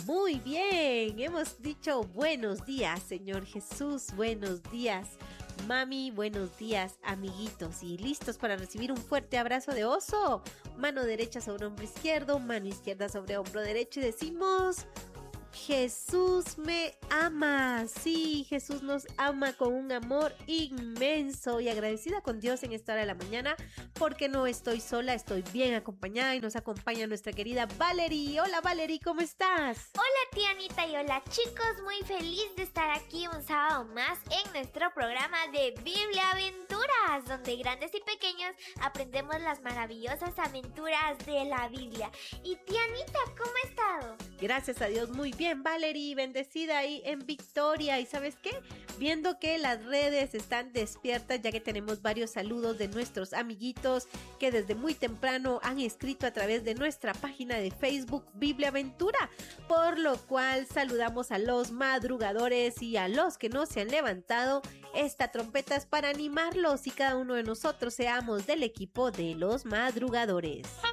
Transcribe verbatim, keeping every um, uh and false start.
Muy bien, hemos dicho buenos días, Señor Jesús, buenos días, mami, buenos días, amiguitos, y listos para recibir un fuerte abrazo de oso. Mano derecha sobre hombro izquierdo, mano izquierda sobre hombro derecho y decimos: Jesús me ama. Sí, Jesús nos ama con un amor inmenso, y agradecida con Dios en esta hora de la mañana porque no estoy sola, estoy bien acompañada y nos acompaña nuestra querida Valerie. Hola Valerie, ¿cómo estás? Hola tía Anita y hola chicos, muy feliz de estar aquí un sábado más en nuestro programa de Biblia Aventuras, donde grandes y pequeños aprendemos las maravillosas aventuras de la Biblia. Y tía Anita, ¿cómo ha estado? Gracias a Dios, muy bien Valerie, bendecida ahí en Victoria. ¿Y sabes qué? Viendo que las redes están despiertas, ya que tenemos varios saludos de nuestros amiguitos que desde muy temprano han escrito a través de nuestra página de Facebook Biblia Aventura, por lo cual saludamos a los madrugadores y a los que no se han levantado. Esta trompeta es para animarlos y cada uno de nosotros seamos del equipo de los madrugadores.